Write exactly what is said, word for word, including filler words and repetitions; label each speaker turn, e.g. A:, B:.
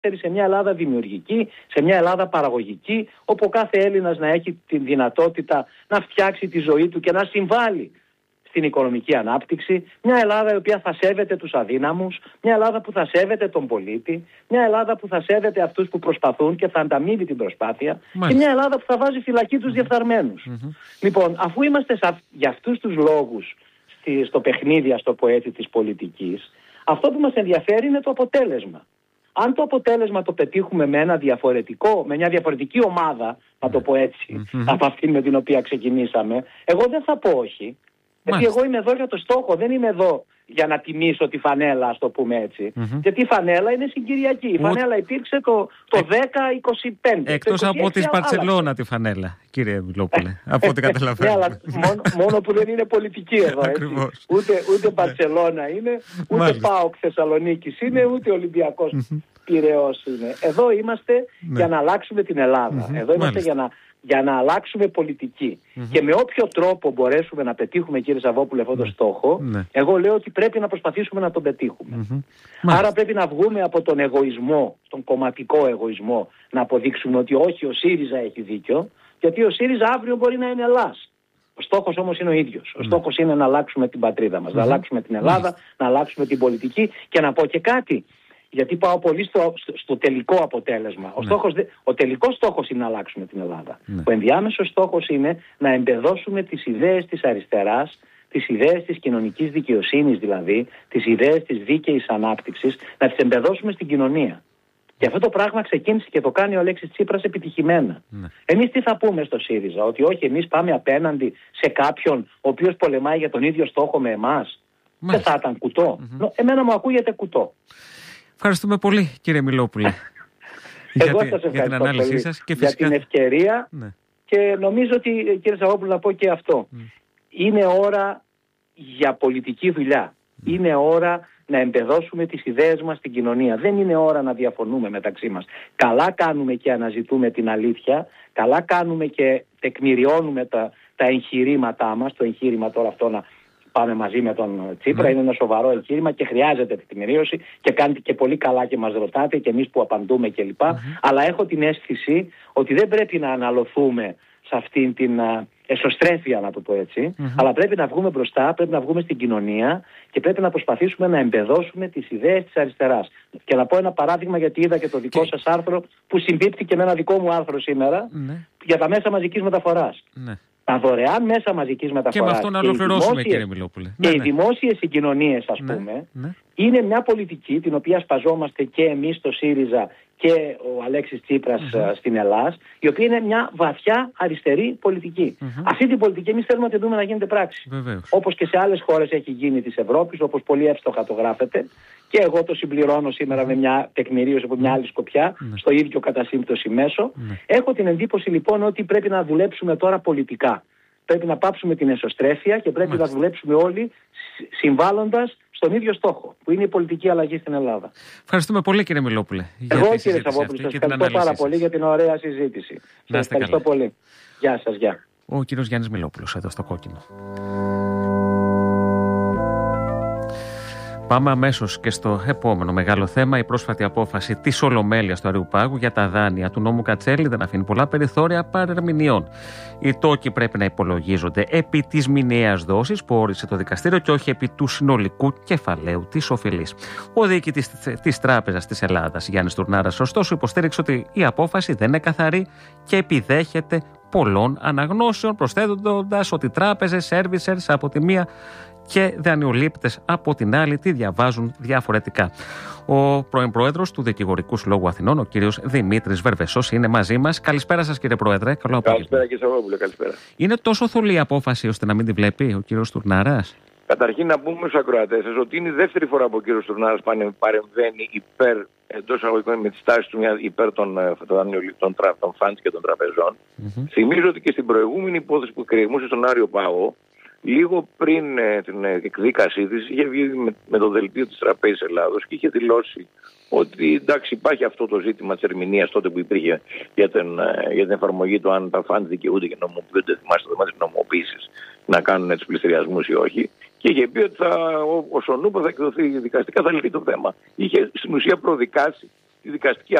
A: σε μια Ελλάδα δημιουργική, σε μια Ελλάδα παραγωγική, όπου ο κάθε Έλληνας να έχει τη δυνατότητα να φτιάξει τη ζωή του και να συμβάλλει στην οικονομική ανάπτυξη, μια Ελλάδα η οποία θα σέβεται τους αδύναμους, μια Ελλάδα που θα σέβεται τον πολίτη, μια Ελλάδα που θα σέβεται αυτούς που προσπαθούν και θα ανταμείβει την προσπάθεια, Μάλιστα. και μια Ελλάδα που θα βάζει φυλακή τους mm-hmm. διεφθαρμένους. Mm-hmm. Λοιπόν, αφού είμαστε σα... για αυτούς τους λόγους στη... στο παιχνίδι, ας το πω έτσι, της πολιτικής, αυτό που μας ενδιαφέρει είναι το αποτέλεσμα. Αν το αποτέλεσμα το πετύχουμε με ένα διαφορετικό, με μια διαφορετική ομάδα, να το πω έτσι, mm-hmm. από αυτή με την οποία ξεκινήσαμε, εγώ δεν θα πω όχι. Γιατί εγώ είμαι εδώ για το στόχο, δεν είμαι εδώ για να τιμήσω τη φανέλα, ας το πούμε έτσι. Mm-hmm. Γιατί η φανέλα είναι συγκυριακή. Η φανέλα υπήρξε το, το δέκα είκοσι πέντε.
B: Εκτός από τη Μπαρτσελώνα τη φανέλα, κύριε Μιλόπουλε, από ό,τι καταλαβαίνω.
A: Ναι, αλλά μόνο, μόνο που δεν είναι πολιτική εδώ. Έτσι. Ούτε, ούτε Μπαρτσελώνα είναι, ούτε ΠΑΟΚ Θεσσαλονίκης είναι, ούτε Ολυμπιακός Πειραιώς είναι. Εδώ είμαστε ναι. για να αλλάξουμε την Ελλάδα. Mm-hmm. Εδώ είμαστε για να... για να αλλάξουμε πολιτική. Mm-hmm. Και με όποιο τρόπο μπορέσουμε να πετύχουμε, κύριε Σαββόπουλε, αυτόν τον mm-hmm. στόχο, mm-hmm. εγώ λέω ότι πρέπει να προσπαθήσουμε να τον πετύχουμε. Mm-hmm. Άρα πρέπει να βγούμε από τον εγωισμό, τον κομματικό εγωισμό, να αποδείξουμε ότι όχι, ο ΣΥΡΙΖΑ έχει δίκιο, γιατί ο ΣΥΡΙΖΑ αύριο μπορεί να είναι Ελλάς. Ο στόχος όμως είναι ο ίδιος. Ο στόχος είναι να αλλάξουμε την πατρίδα μας, mm-hmm. να αλλάξουμε την Ελλάδα, mm-hmm. να αλλάξουμε την πολιτική. Και να πω και κάτι. Γιατί πάω πολύ στο, στο, στο τελικό αποτέλεσμα. Ο, ναι. στόχος, ο τελικός στόχος είναι να αλλάξουμε την Ελλάδα. Ναι. Ο ενδιάμεσος στόχος είναι να εμπεδώσουμε τις ιδέες της αριστεράς, τις ιδέες της κοινωνικής δικαιοσύνης δηλαδή, τις ιδέες της δίκαιης ανάπτυξης, να τις εμπεδώσουμε στην κοινωνία. Και αυτό το πράγμα ξεκίνησε και το κάνει ο Αλέξης Τσίπρας επιτυχημένα. Ναι. Εμείς τι θα πούμε στο ΣΥΡΙΖΑ, ότι όχι, εμείς πάμε απέναντι σε κάποιον ο οποίος πολεμάει για τον ίδιο στόχο με εμάς? Δεν θα ήταν κουτό. Mm-hmm. Εμένα μου ακούγεται κουτό.
B: Ευχαριστούμε πολύ, κύριε Μιλόπουλε,
A: Εγώ
B: για,
A: σας
B: για την ανάλυση
A: πολύ
B: σας και φυσικά...
A: για την ευκαιρία
B: ναι.
A: και νομίζω ότι, κύριε Σαββόπουλο, να πω και αυτό. Mm. Είναι ώρα για πολιτική δουλειά. Mm. Είναι ώρα να εμπεδώσουμε τις ιδέες μας στην κοινωνία. Δεν είναι ώρα να διαφωνούμε μεταξύ μας. Καλά κάνουμε και αναζητούμε την αλήθεια. Καλά κάνουμε και τεκμηριώνουμε τα, τα εγχειρήματά μας. Το εγχείρημα τώρα αυτό να... πάμε μαζί με τον Τσίπρα, mm. είναι ένα σοβαρό εγχείρημα και χρειάζεται τεκμηρίωση και κάνετε και πολύ καλά και μας ρωτάτε και εμείς που απαντούμε κλπ. Mm-hmm. Αλλά έχω την αίσθηση ότι δεν πρέπει να αναλωθούμε σε αυτήν την uh, εσωστρέφεια, να το πω έτσι, mm-hmm. αλλά πρέπει να βγούμε μπροστά, πρέπει να βγούμε στην κοινωνία και πρέπει να προσπαθήσουμε να εμπεδώσουμε τις ιδέες της αριστεράς. Και να πω ένα παράδειγμα, γιατί είδα και το δικό σας άρθρο που συμπίπτει και με ένα δικό μου άρθρο σήμερα mm-hmm. για τα μέσα μαζικής μεταφοράς. Mm-hmm. Τα δωρεάν μέσα μαζικής μεταφοράς.
B: Και με αυτό να ολοκληρώσουμε, κύριε Μιλόπουλε.
A: Και ναι, οι ναι. δημόσιες συγκοινωνίες, ας ναι, πούμε, ναι. είναι μια πολιτική την οποία σπαζόμαστε και εμείς στο ΣΥΡΙΖΑ και ο Αλέξης Τσίπρας mm-hmm. στην Ελλάδα, η οποία είναι μια βαθιά αριστερή πολιτική. Mm-hmm. Αυτή την πολιτική εμείς θέλουμε να την δούμε να γίνεται πράξη. Βεβαίως. Όπως και σε άλλες χώρες έχει γίνει της Ευρώπης, όπως πολύ εύστοχα το γράφετε. Και εγώ το συμπληρώνω σήμερα mm-hmm. με μια τεκμηρίωση από μια άλλη σκοπιά, mm-hmm. στο ίδιο κατά σύμπτωση μέσο. Mm-hmm. Έχω την εντύπωση λοιπόν ότι πρέπει να δουλέψουμε τώρα πολιτικά. Πρέπει να πάψουμε την εσωστρέφεια και πρέπει Μάλιστα. να δουλέψουμε όλοι συμβάλλοντας στον ίδιο στόχο, που είναι η πολιτική αλλαγή στην Ελλάδα.
B: Ευχαριστούμε πολύ, κύριε Μιλόπουλε.
A: Εγώ, κύριε Σαββόπουλο, σας ευχαριστώ πάρα πολύ για την ωραία συζήτηση. Σας ευχαριστώ καλά. πολύ. Γεια σας, γεια.
B: Ο κύριος Γιάννης Μιλόπουλος, εδώ στο Κόκκινο. Πάμε αμέσως και στο επόμενο μεγάλο θέμα. Η πρόσφατη απόφαση της Ολομέλειας του Αριουπάγου για τα δάνεια του νόμου Κατσέλη δεν αφήνει πολλά περιθώρια παρερμηνιών. Οι τόκοι πρέπει να υπολογίζονται επί της μηνιαίας δόσης που όρισε το δικαστήριο και όχι επί του συνολικού κεφαλαίου της οφειλής. Ο διοικητής της Τράπεζας της Ελλάδας, Γιάννης Τουρνάρας, ωστόσο, υποστήριξε ότι η απόφαση δεν είναι καθαρή και επιδέχεται πολλών αναγνώσεων, προσθέτοντας ότι τράπεζες, servicers από τη μία και δανειολήπτες από την άλλη τη διαβάζουν διαφορετικά. Ο πρώην πρόεδρος του Δικηγορικού Συλλόγου Αθηνών, ο κύριος Δημήτρης Βερβεσός, είναι μαζί μας. Καλησπέρα σας, κύριε Πρόεδρε. Καλό απόγευμα.
C: Καλησπέρα, κύριε Σαββόπουλε. Καλησπέρα.
B: Είναι τόσο θολή η απόφαση ώστε να μην τη βλέπει ο κύριος Τουρνάρας?
C: Καταρχήν να πούμε στους ακροατές σας ότι είναι η δεύτερη φορά που ο κύριος Τουρνάρας παρεμβαίνει υπέρ, εντός εισαγωγικών, με τις τάσεις του υπέρ των, των, των funds και των τραπεζών. Mm-hmm. Θυμίζω ότι και στην προηγούμενη υπόθεση που κρεμούσε στον Άριο Πάγο, λίγο πριν ε, την εκδίκασή της, είχε βγει με, με το δελτίο της Τραπέζης Ελλάδος και είχε δηλώσει ότι εντάξει, υπάρχει αυτό το ζήτημα της ερμηνείας τότε που υπήρχε για την, ε, για την εφαρμογή του αν τα φαντ δικαιούνται και νομοποιούνται, θυμάστε το θέμα της νομοποίησης, να κάνουν τους πληστηριασμούς ή όχι. Και είχε πει ότι θα, ο, ο Σονούπα θα εκδοθεί δικαστικά, θα λυθεί το θέμα. Είχε στην ουσία προδικάσει τη δικαστική